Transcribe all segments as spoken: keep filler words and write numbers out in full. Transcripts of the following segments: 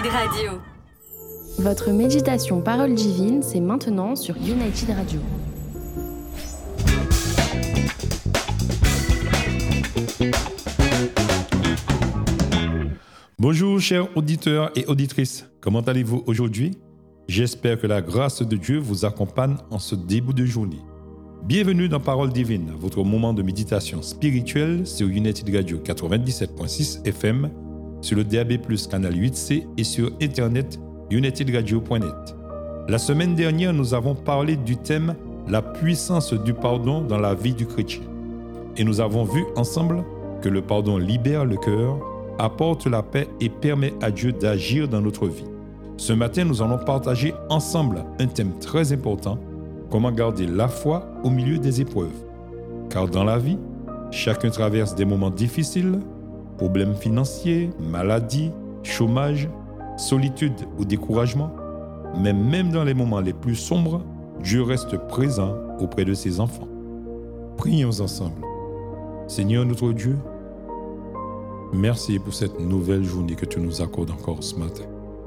United Radio. Votre méditation parole divine, c'est maintenant sur United Radio. Bonjour chers auditeurs et auditrices, comment allez-vous aujourd'hui? J'espère que la grâce de Dieu vous accompagne en ce début de journée. Bienvenue dans Parole Divine, votre moment de méditation spirituelle sur United Radio quatre-vingt-dix-sept virgule six F M, sur le D A B plus, canal huit C et sur internet united radio point net. La semaine dernière, nous avons parlé du thème « La puissance du pardon dans la vie du chrétien ». Et nous avons vu ensemble que le pardon libère le cœur, apporte la paix et permet à Dieu d'agir dans notre vie. Ce matin, nous allons partager ensemble un thème très important, comment garder la foi au milieu des épreuves. Car dans la vie, chacun traverse des moments difficiles, problèmes financiers, maladies, chômage, solitude ou découragement. Mais même dans les moments les plus sombres, Dieu reste présent auprès de ses enfants. Prions ensemble. Seigneur notre Dieu, merci pour cette nouvelle journée que tu nous accordes encore ce matin.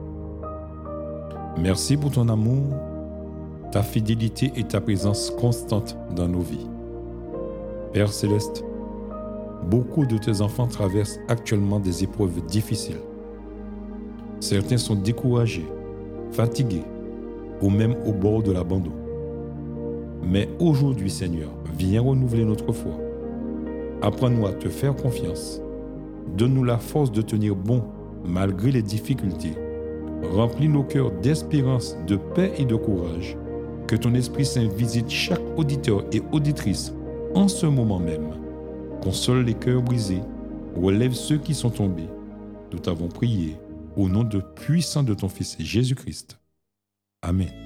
Merci pour ton amour, ta fidélité et ta présence constante dans nos vies. Père Céleste, beaucoup de tes enfants traversent actuellement des épreuves difficiles. Certains sont découragés, fatigués ou même au bord de l'abandon. Mais aujourd'hui, Seigneur, viens renouveler notre foi. Apprends-nous à te faire confiance. Donne-nous la force de tenir bon malgré les difficultés. Remplis nos cœurs d'espérance, de paix et de courage. Que ton Esprit Saint visite chaque auditeur et auditrice en ce moment même. Console les cœurs brisés, relève ceux qui sont tombés. Nous t'avons prié au nom de puissant de ton Fils Jésus-Christ. Amen.